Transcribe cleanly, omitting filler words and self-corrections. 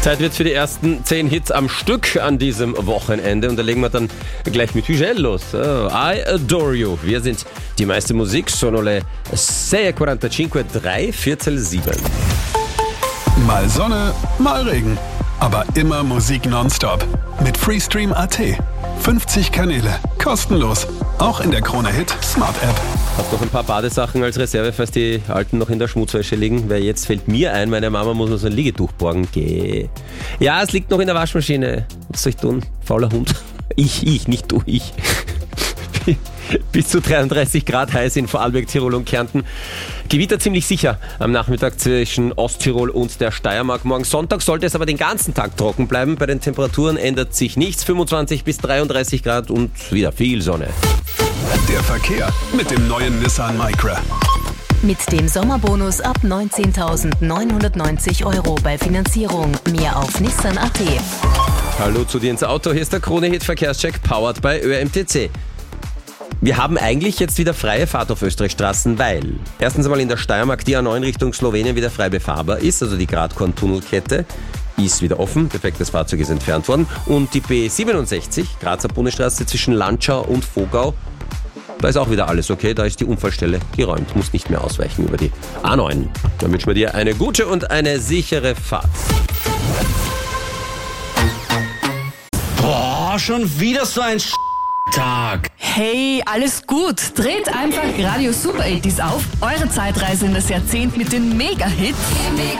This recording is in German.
Zeit wird für die ersten 10 Hits am Stück an diesem Wochenende und da legen wir dann gleich mit Hügel los. I Adore You. Wir sind die meiste Musik, sono le 6:45, 3:7. Mal Sonne, mal Regen. Aber immer Musik nonstop. Mit Freestream.at. 50 Kanäle. Kostenlos. Auch in der Krone-Hit Smart App. Hast noch ein paar Badesachen als Reserve, falls die alten noch in der Schmutzwäsche liegen? Weil jetzt fällt mir ein, meine Mama muss noch so ein Liegetuch borgen. Geh. Ja, es liegt noch in der Waschmaschine. Was soll ich tun? Fauler Hund. Ich, nicht du, ich. Bis zu 33 Grad heiß in Vorarlberg, Tirol und Kärnten. Gewitter ziemlich sicher am Nachmittag zwischen Osttirol und der Steiermark. Morgen Sonntag sollte es aber den ganzen Tag trocken bleiben. Bei den Temperaturen ändert sich nichts. 25 bis 33 Grad und wieder viel Sonne. Der Verkehr mit dem neuen Nissan Micra. Mit dem Sommerbonus ab 19.990 € bei Finanzierung. Mehr auf Nissan.at. Hallo zu dir ins Auto. Hier ist der Krone-Hit Verkehrscheck, powered by ÖMTC. Wir haben eigentlich jetzt wieder freie Fahrt auf Österreichstraßen, weil erstens einmal in der Steiermark die A9 Richtung Slowenien wieder frei befahrbar ist, also die Gradkorn-Tunnelkette ist wieder offen, defektes Fahrzeug ist entfernt worden und die B67, Grazer Bundesstraße zwischen Landschau und Vogau, da ist auch wieder alles okay, da ist die Unfallstelle geräumt, muss nicht mehr ausweichen über die A9. Dann wünschen wir dir eine gute und eine sichere Fahrt. Boah, schon wieder so ein Tag. Hey, alles gut. Dreht einfach Radio Super 80s auf. Eure Zeitreise in das Jahrzehnt mit den Mega-Hits.